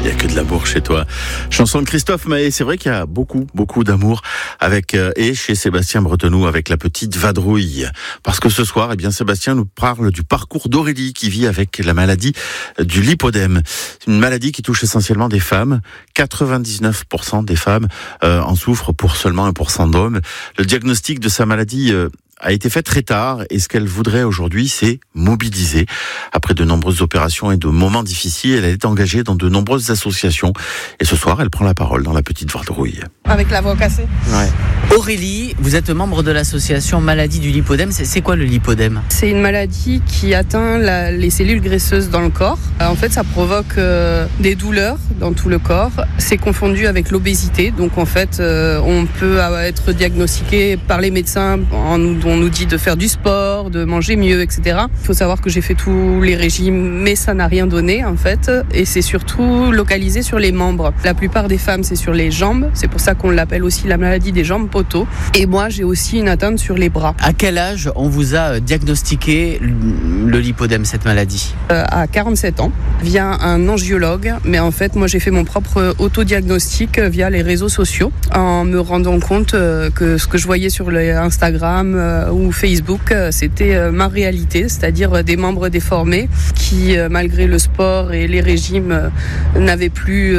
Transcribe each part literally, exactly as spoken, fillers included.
n'y a que de l'amour chez toi. Chanson de Christophe Maé. C'est vrai qu'il y a beaucoup, beaucoup d'amour avec euh, et chez Sébastien Bretenoux avec la petite vadrouille. Parce que ce soir, eh bien, Sébastien nous parle du parcours d'Aurélie qui vit avec la maladie du lipodème. C'est une maladie qui touche essentiellement des femmes. quatre-vingt-dix-neuf pour cent des femmes euh, en souffrent pour seulement un pour cent d'hommes. Le diagnostic de sa maladie euh, a été fait très tard et ce qu'elle voudrait aujourd'hui, c'est mobiliser. Après de nombreuses opérations et de moments difficiles, elle est engagée dans de nombreuses associations. Et ce soir, elle prend la parole dans la petite vadrouille. Avec la voix cassée. Ouais. Aurélie, vous êtes membre de l'association Maladie du lipodème. C'est, c'est quoi le lipodème ? C'est une maladie qui atteint la, les cellules graisseuses dans le corps. En fait, ça provoque euh, des douleurs dans tout le corps. C'est confondu avec l'obésité. Donc en fait, euh, on peut être diagnostiqué par les médecins en nous On nous dit de faire du sport, de manger mieux, et cetera. Il faut savoir que j'ai fait tous les régimes, mais ça n'a rien donné en fait. Et c'est surtout localisé sur les membres. La plupart des femmes, c'est sur les jambes. C'est pour ça qu'on l'appelle aussi la maladie des jambes poteaux. Et moi, j'ai aussi une atteinte sur les bras. À quel âge on vous a diagnostiqué le lipodème, cette maladie ? euh, À quarante-sept ans, via un angiologue. Mais en fait, moi, j'ai fait mon propre autodiagnostic via les réseaux sociaux, en me rendant compte que ce que je voyais sur Instagram ou Facebook, c'était ma réalité, c'est-à-dire des membres déformés qui, malgré le sport et les régimes, n'avaient plus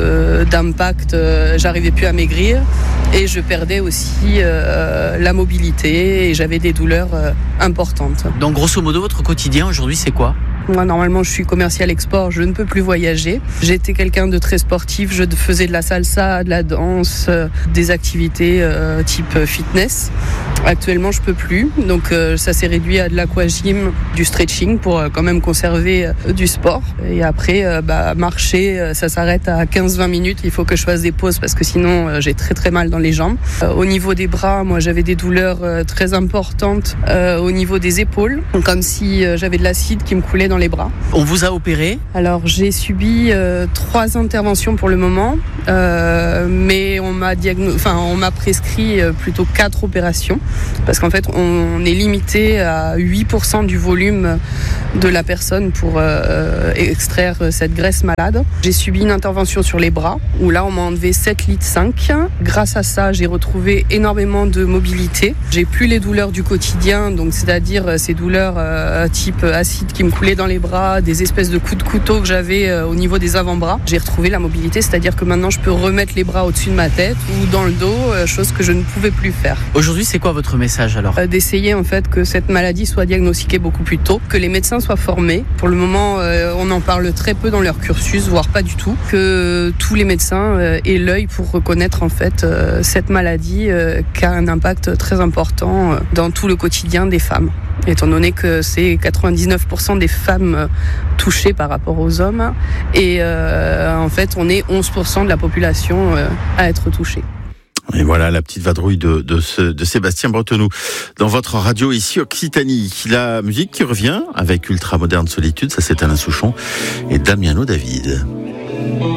d'impact, j'arrivais plus à maigrir et je perdais aussi la mobilité et j'avais des douleurs importantes. Donc grosso modo, votre quotidien aujourd'hui, c'est quoi ? Moi, normalement, je suis commercial export, je ne peux plus voyager. J'étais quelqu'un de très sportif, je faisais de la salsa, de la danse, euh, des activités euh, type fitness. Actuellement, je peux plus, donc euh, ça s'est réduit à de l'aquagym, du stretching pour euh, quand même conserver euh, du sport. Et après, euh, bah, marcher, euh, ça s'arrête à quinze à vingt minutes. Il faut que je fasse des pauses parce que sinon, euh, j'ai très très mal dans les jambes. Euh, au niveau des bras, moi, j'avais des douleurs euh, très importantes euh, au niveau des épaules, comme si euh, j'avais de l'acide qui me coulait dans les bras. On vous a opéré ? Alors j'ai subi euh, trois interventions pour le moment, euh, mais on m'a diagno- enfin on m'a prescrit euh, plutôt quatre opérations parce qu'en fait on est limité à huit pour cent du volume de la personne pour euh, extraire cette graisse malade. J'ai subi une intervention sur les bras où là on m'a enlevé sept litres cinq. Grâce à ça, j'ai retrouvé énormément de mobilité. J'ai plus les douleurs du quotidien, donc c'est-à-dire ces douleurs euh, type acide qui me coulait dans les bras, des espèces de coups de couteau que j'avais euh, au niveau des avant-bras. J'ai retrouvé la mobilité, c'est-à-dire que maintenant je peux remettre les bras au-dessus de ma tête ou dans le dos, euh, chose que je ne pouvais plus faire. Aujourd'hui, c'est quoi votre message alors ? euh, D'essayer en fait que cette maladie soit diagnostiquée beaucoup plus tôt, que les médecins soient formés. Pour le moment, euh, on en parle très peu dans leur cursus, voire pas du tout. Que tous les médecins euh, aient l'œil pour reconnaître en fait euh, cette maladie euh, qui a un impact très important euh, dans tout le quotidien des femmes. Étant donné que c'est quatre-vingt-dix-neuf pour cent des femmes touchées par rapport aux hommes. Et euh, en fait, on est onze pour cent de la population euh, à être touchée. Et voilà la petite vadrouille de, de, ce, de Sébastien Bretenoux dans votre radio ici Occitanie. La musique qui revient avec Ultra Moderne Solitude, ça c'est Alain Souchon et Damiano David.